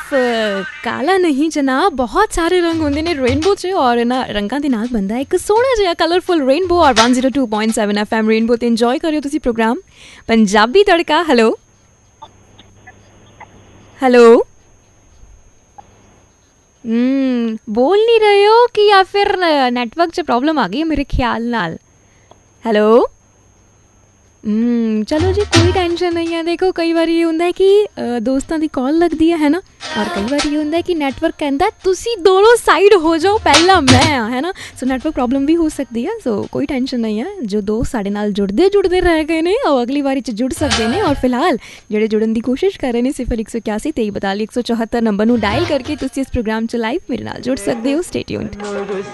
ਸਿਰਫ ਕਾਲਾ ਨਹੀਂ ਜਨਾਬ, ਬਹੁਤ ਸਾਰੇ ਰੰਗ ਹੁੰਦੇ ਨੇ ਰੇਨਬੋ 'ਚ ਔਰ ਇਹਨਾਂ ਰੰਗਾਂ ਦੇ ਨਾਲ ਬਣਦਾ ਇੱਕ ਸੋਹਣਾ ਜਿਹਾ ਕਲਰਫੁਲ ਰੇਨਬੋ। ਔਰ 102.7 FM ਰੇਨਬੋ 'ਤੇ ਇੰਜੋਏ ਕਰਿਓ ਤੁਸੀਂ ਪ੍ਰੋਗਰਾਮ ਪੰਜਾਬੀ ਤੜਕਾ। ਹੈਲੋ ਹੈਲੋ, ਬੋਲ ਨਹੀਂ ਰਹੇ ਹੋ ਕਿ ਜਾਂ ਫਿਰ ਨੈਟਵਰਕ 'ਚ ਪ੍ਰੋਬਲਮ ਆ ਗਈ ਹੈ ਮੇਰੇ ਖਿਆਲ ਨਾਲ। ਹੈਲੋ, ਚਲੋ ਜੀ ਕੋਈ ਟੈਨਸ਼ਨ ਨਹੀਂ ਹੈ। ਦੇਖੋ ਕਈ ਵਾਰੀ ਇਹ ਹੁੰਦਾ ਕਿ ਦੋਸਤਾਂ ਦੀ ਕਾਲ ਲੱਗਦੀ ਹੈ ਨਾ, ਔਰ ਕਈ ਵਾਰੀ ਇਹ ਹੁੰਦਾ ਕਿ ਨੈਟਵਰਕ ਕਹਿੰਦਾ ਤੁਸੀਂ ਦੋਨੋਂ ਸਾਈਡ ਹੋ ਜਾਓ, ਪਹਿਲਾਂ ਮੈਂ ਹਾਂ, ਹੈ ਨਾ। ਸੋ ਨੈਟਵਰਕ ਪ੍ਰੋਬਲਮ ਵੀ ਹੋ ਸਕਦੀ ਹੈ। ਸੋ ਕੋਈ ਟੈਨਸ਼ਨ ਨਹੀਂ ਹੈ। ਜੋ ਦੋਸਤ ਸਾਡੇ ਨਾਲ ਜੁੜਦੇ ਰਹਿ ਗਏ ਨੇ ਉਹ ਅਗਲੀ ਵਾਰੀ 'ਚ ਜੁੜ ਸਕਦੇ ਨੇ। ਔਰ ਫਿਲਹਾਲ ਜਿਹੜੇ ਜੁੜਨ ਦੀ ਕੋਸ਼ਿਸ਼ ਕਰ ਰਹੇ ਨੇ 0181 2342 174 ਨੰਬਰ ਨੂੰ ਡਾਇਲ ਕਰਕੇ ਤੁਸੀਂ ਇਸ ਪ੍ਰੋਗਰਾਮ 'ਚ ਲਾਈਵ ਮੇਰੇ ਨਾਲ ਜੁੜ ਸਕਦੇ ਹੋ। Stay tuned.